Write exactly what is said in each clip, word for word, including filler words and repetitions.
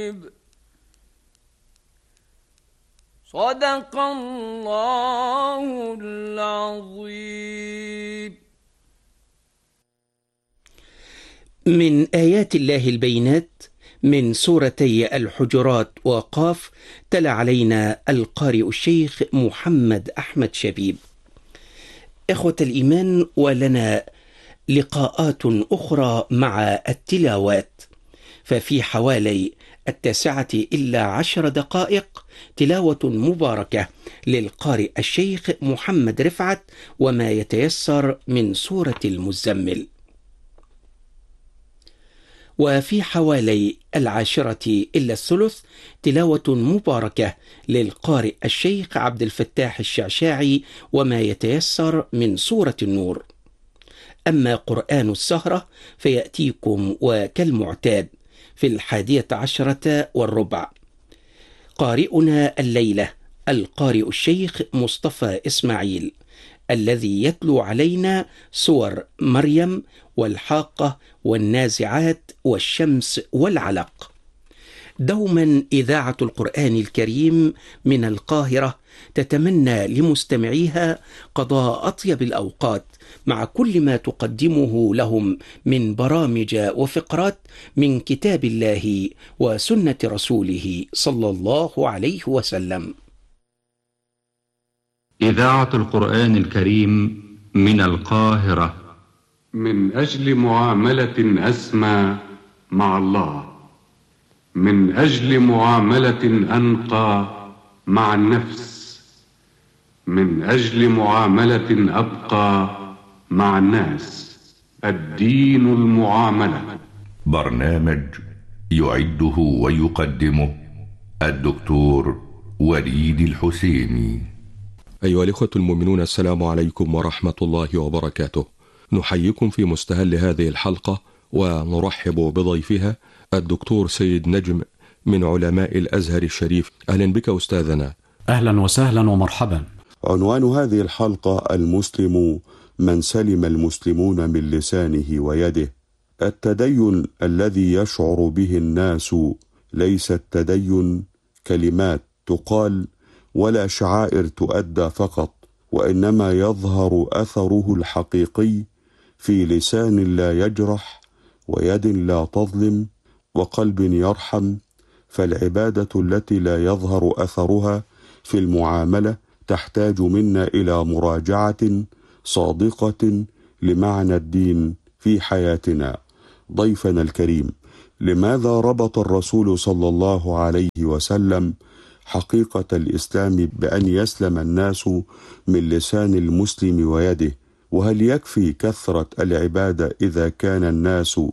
صدق الله العظيم. من آيات الله البينات من سورتي الحجرات وقاف، تلا علينا القارئ الشيخ محمد أحمد شبيب. إخوة الإيمان، ولنا لقاءات أخرى مع التلاوات، ففي حوالي التاسعة إلا عشر دقائق تلاوة مباركة للقارئ الشيخ محمد رفعت وما يتيسر من سورة المزمل. وفي حوالي العاشرة إلا الثلث تلاوة مباركة للقارئ الشيخ عبد الفتاح الشعشاعي وما يتيسر من سورة النور. أما قرآن السهرة فيأتيكم وكالمعتاد في الحادية عشرة والربع. قارئنا الليلة القارئ الشيخ مصطفى إسماعيل، الذي يتلو علينا سور مريم والحاقة والنازعات والشمس والعلق. دوما إذاعة القرآن الكريم من القاهرة تتمنى لمستمعيها قضاء أطيب الأوقات مع كل ما تقدمه لهم من برامج وفقرات من كتاب الله وسنة رسوله صلى الله عليه وسلم. إذاعة القرآن الكريم من القاهرة، من أجل معاملة أسمى مع الله، من أجل معاملة أنقى مع النفس، من أجل معاملة أبقى مع الناس. الدين المعاملة. برنامج يعده ويقدمه الدكتور وليد الحسيني. أيها الإخوة المؤمنون، السلام عليكم ورحمة الله وبركاته. نحييكم في مستهل هذه الحلقة ونرحب بضيفها الدكتور سيد نجم من علماء الأزهر الشريف. أهلا بك أستاذنا. أهلا وسهلا ومرحبا. عنوان هذه الحلقة: المسلم من سلم المسلمون من لسانه ويده. التدين الذي يشعر به الناس ليس التدين كلمات تقال ولا شعائر تؤدى فقط، وإنما يظهر أثره الحقيقي في لسان لا يجرح ويد لا تظلم وقلب يرحم. فالعبادة التي لا يظهر أثرها في المعاملة تحتاج منا إلى مراجعة صادقة لمعنى الدين في حياتنا. ضيفنا الكريم، لماذا ربط الرسول صلى الله عليه وسلم حقيقة الإسلام بأن يسلم الناس من لسان المسلم ويده؟ وهل يكفي كثرة العبادة إذا كان الناس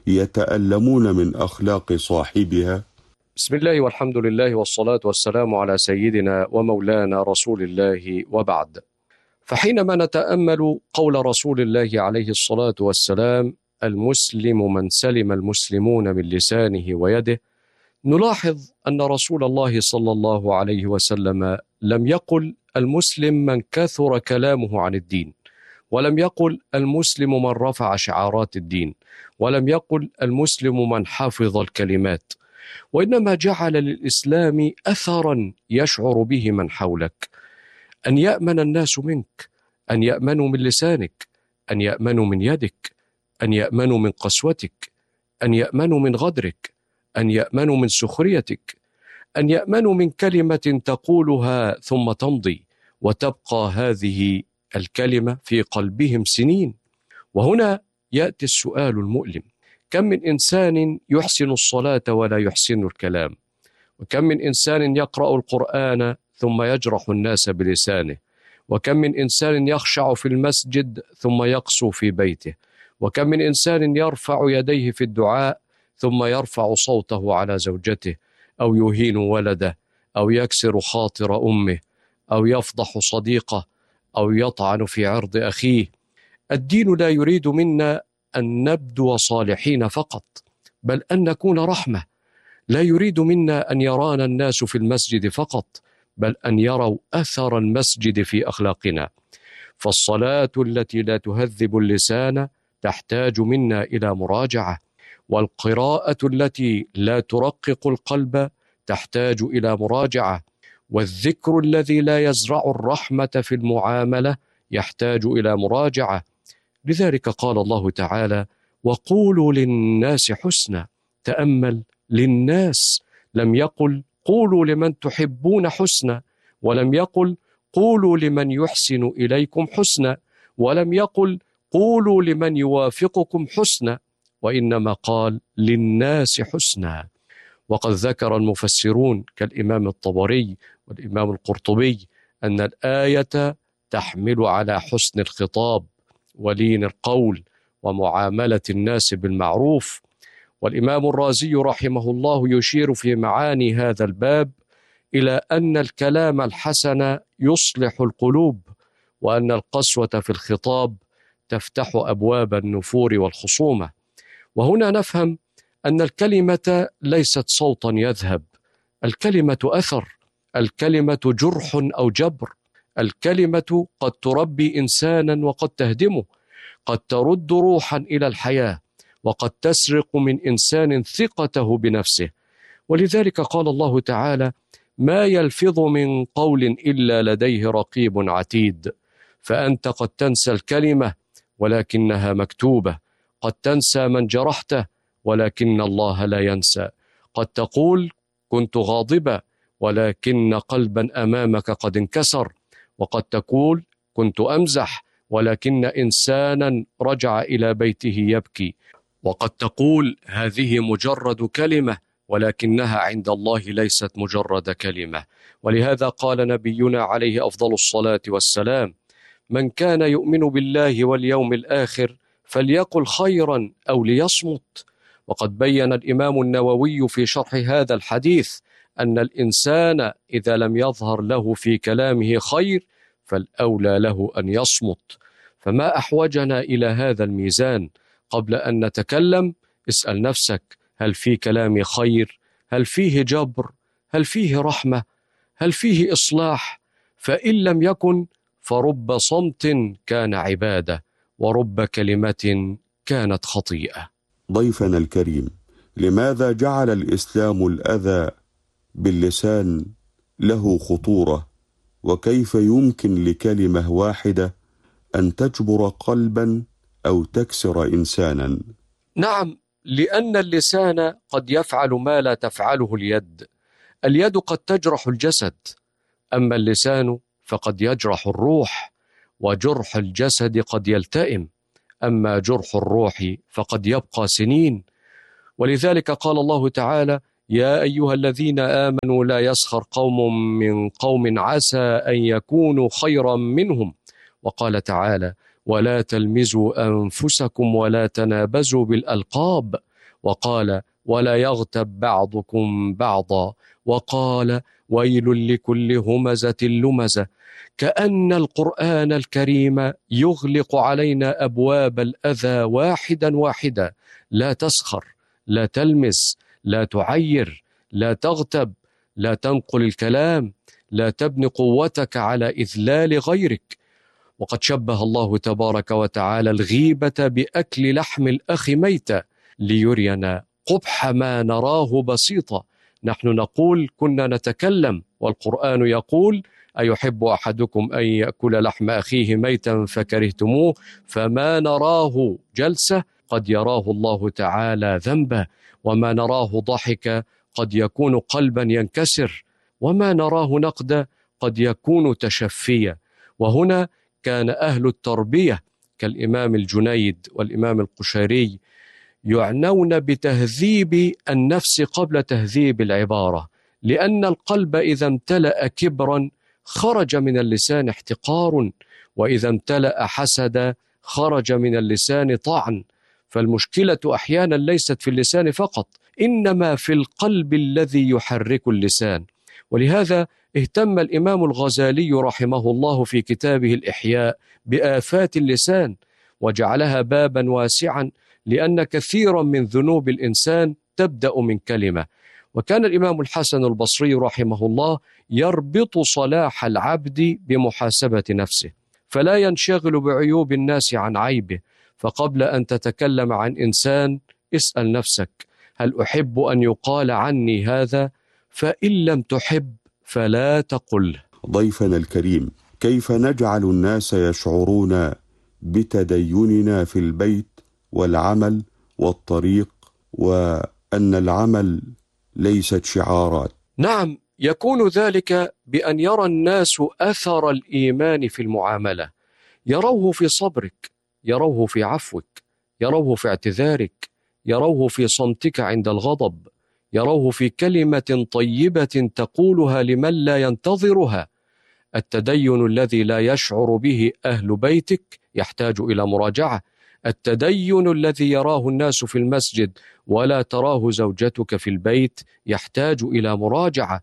يتألمون من أخلاق صاحبها؟ بسم الله والحمد لله والصلاة والسلام على سيدنا ومولانا رسول الله، وبعد. فحينما نتأمل قول رسول الله عليه الصلاة والسلام: المسلم من سلم المسلمون من لسانه ويده، نلاحظ أن رسول الله صلى الله عليه وسلم لم يقل المسلم من كثر كلامه عن الدين، ولم يقل المسلم من رفع شعارات الدين، ولم يقل المسلم من حفظ الكلمات، وإنما جعل للإسلام أثرا يشعر به من حولك. أن يأمن الناس منك، أن يأمنوا من لسانك، أن يأمنوا من يدك، أن يأمنوا من قسوتك، أن يأمنوا من غدرك، أن يأمنوا من سخريتك، أن يأمنوا من كلمة تقولها ثم تمضي وتبقى هذه الكلمة في قلبهم سنين. وهنا يأتي السؤال المؤلم: كم من إنسان يحسن الصلاة ولا يحسن الكلام؟ وكم من إنسان يقرأ القرآن ثم يجرح الناس بلسانه؟ وكم من إنسان يخشع في المسجد ثم يقسو في بيته؟ وكم من إنسان يرفع يديه في الدعاء ثم يرفع صوته على زوجته، أو يهين ولده، أو يكسر خاطر أمه، أو يفضح صديقه، أو يطعن في عرض أخيه. الدين لا يريد منا أن نبدو صالحين فقط، بل أن نكون رحمة. لا يريد منا أن يرانا الناس في المسجد فقط، بل أن يروا أثر المسجد في أخلاقنا. فالصلاة التي لا تهذب اللسان تحتاج منا إلى مراجعة، والقراءة التي لا ترقق القلب تحتاج إلى مراجعة، والذكر الذي لا يزرع الرحمة في المعاملة يحتاج إلى مراجعة. لذلك قال الله تعالى: وقولوا للناس حسنا. تأمل، للناس، لم يقل قولوا لمن تحبون حسنا، ولم يقل قولوا لمن يحسن إليكم حسنا، ولم يقل قولوا لمن يوافقكم حسنا، وإنما قال للناس حسنا. وقد ذكر المفسرون كالإمام الطبري والإمام القرطبي أن الآية تحمل على حسن الخطاب ولين القول ومعاملة الناس بالمعروف. والإمام الرازي رحمه الله يشير في معاني هذا الباب إلى أن الكلام الحسن يصلح القلوب، وأن القسوة في الخطاب تفتح أبواب النفور والخصومة. وهنا نفهم أن الكلمة ليست صوتا يذهب، الكلمة أثر، الكلمة جرح أو جبر، الكلمة قد تربي إنسانا وقد تهدمه، قد ترد روحا إلى الحياة، وقد تسرق من إنسان ثقته بنفسه. ولذلك قال الله تعالى: ما يلفظ من قول إلا لديه رقيب عتيد. فأنت قد تنسى الكلمة ولكنها مكتوبة، قد تنسى من جرحته ولكن الله لا ينسى، قد تقول كنت غاضبة ولكن قلبا أمامك قد انكسر، وقد تقول كنت أمزح ولكن إنسانا رجع إلى بيته يبكي، وقد تقول هذه مجرد كلمة ولكنها عند الله ليست مجرد كلمة. ولهذا قال نبينا عليه أفضل الصلاة والسلام: من كان يؤمن بالله واليوم الآخر فليقل خيرا أو ليصمت. وقد بين الإمام النووي في شرح هذا الحديث أن الإنسان إذا لم يظهر له في كلامه خير فالأولى له أن يصمت. فما أحوجنا إلى هذا الميزان؟ قبل أن نتكلم اسأل نفسك: هل في كلامي خير؟ هل فيه جبر؟ هل فيه رحمة؟ هل فيه إصلاح؟ فإن لم يكن فرب صمت كان عبادة، ورب كلمة كانت خطيئة. ضيفنا الكريم، لماذا جعل الإسلام الأذى باللسان له خطورة؟ وكيف يمكن لكلمة واحدة أن تجبر قلبا أو تكسر إنسانا؟ نعم، لأن اللسان قد يفعل ما لا تفعله اليد. اليد قد تجرح الجسد، أما اللسان فقد يجرح الروح، وجرح الجسد قد يلتئم، أما جرح الروح فقد يبقى سنين. ولذلك قال الله تعالى: يا أيها الذين آمنوا لا يسخر قوم من قوم عسى أن يكونوا خيرا منهم. وقال تعالى: ولا تلمزوا أنفسكم ولا تنابزوا بالألقاب. وقال: ولا يغتب بعضكم بعضا. وقال: ويل لكل همزة لمزة. كأن القرآن الكريم يغلق علينا أبواب الأذى واحدا واحدا: لا تسخر، لا تلمس، لا تعير، لا تغتب، لا تنقل الكلام، لا تبني قوتك على إذلال غيرك. وقد شبه الله تبارك وتعالى الغيبة بأكل لحم الأخ ميتا ليرينا قبح ما نراه بسيطا. نحن نقول كنا نتكلم، والقرآن يقول: أيحب أحدكم أن يأكل لحم أخيه ميتا فكرهتموه، فما نراه جلسة قد يراه الله تعالى ذنبا، وما نراه ضحك قد يكون قلبا ينكسر، وما نراه نقدا قد يكون تشفيا. وهنا كان أهل التربية كالإمام الجنيد والإمام القشيري يعنون بتهذيب النفس قبل تهذيب العبارة، لأن القلب إذا امتلأ كبرا خرج من اللسان احتقار، وإذا امتلأ حسدا خرج من اللسان طعن. فالمشكلة أحيانا ليست في اللسان فقط، إنما في القلب الذي يحرك اللسان. ولهذا اهتم الإمام الغزالي رحمه الله في كتابه الإحياء بآفات اللسان، وجعلها بابا واسعا، لأن كثيرا من ذنوب الإنسان تبدأ من كلمة. وكان الإمام الحسن البصري رحمه الله يربط صلاح العبد بمحاسبة نفسه، فلا ينشغل بعيوب الناس عن عيبه. فقبل أن تتكلم عن إنسان اسأل نفسك: هل أحب أن يقال عني هذا؟ فإن لم تحب فلا تقل. ضيفنا الكريم، كيف نجعل الناس يشعرون بتديننا في البيت والعمل والطريق، وأن العمل ليست شعارات؟ نعم، يكون ذلك بأن يرى الناس أثر الإيمان في المعاملة، يروه في صبرك، يروه في عفوك، يروه في اعتذارك، يروه في صمتك عند الغضب، يروه في كلمة طيبة تقولها لمن لا ينتظرها. التدين الذي لا يشعر به أهل بيتك يحتاج إلى مراجعة. التدين الذي يراه الناس في المسجد ولا تراه زوجتك في البيت يحتاج إلى مراجعة.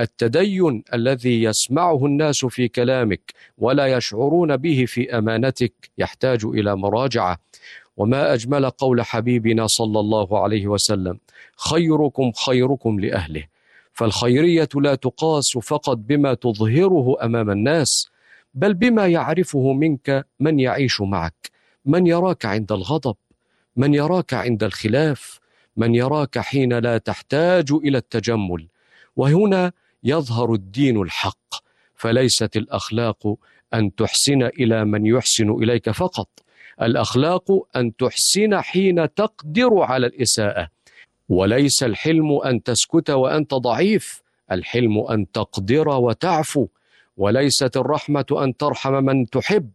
التدين الذي يسمعه الناس في كلامك ولا يشعرون به في أمانتك يحتاج إلى مراجعة. وما أجمل قول حبيبنا صلى الله عليه وسلم: خيركم خيركم لأهله. فالخيرية لا تقاس فقط بما تظهره أمام الناس، بل بما يعرفه منك من يعيش معك، من يراك عند الغضب، من يراك عند الخلاف، من يراك حين لا تحتاج إلى التجمل. وهنا يظهر الدين الحق. فليست الأخلاق أن تحسن إلى من يحسن إليك فقط، الأخلاق أن تحسن حين تقدر على الإساءة. وليس الحلم أن تسكت وأنت ضعيف، الحلم أن تقدر وتعفو. وليست الرحمة أن ترحم من تحب،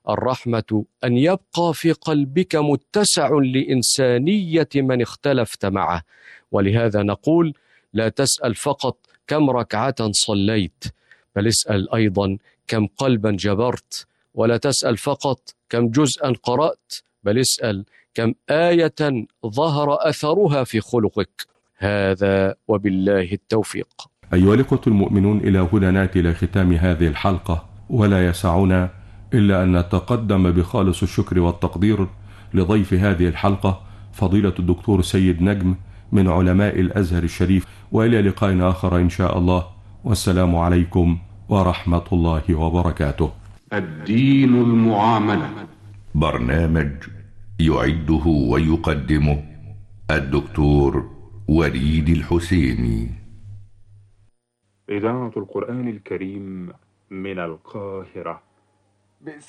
الرحمة أن يبقى في قلبك متسع لإنسانية من اختلفت معه. ولهذا نقول: لا تسأل فقط كم ركعة صليت، بل اسأل أيضا كم قلبا جبرت. ولا تسأل فقط كم جزءا قرأت، بل اسأل كم آية ظهر أثرها في خلقك. هذا وبالله التوفيق. أيها الإخوة المؤمنون، إلى هنا نأتي إلى ختام هذه الحلقة، ولا يسعنا إلا أن نتقدم بخالص الشكر والتقدير لضيف هذه الحلقة فضيلة الدكتور سيد نجم من علماء الأزهر الشريف. وإلى لقاء آخر إن شاء الله، والسلام عليكم ورحمة الله وبركاته. الدين المعاملة، برنامج يعده ويقدمه الدكتور وليد الحسيني. إذاعة القرآن الكريم من القاهرة.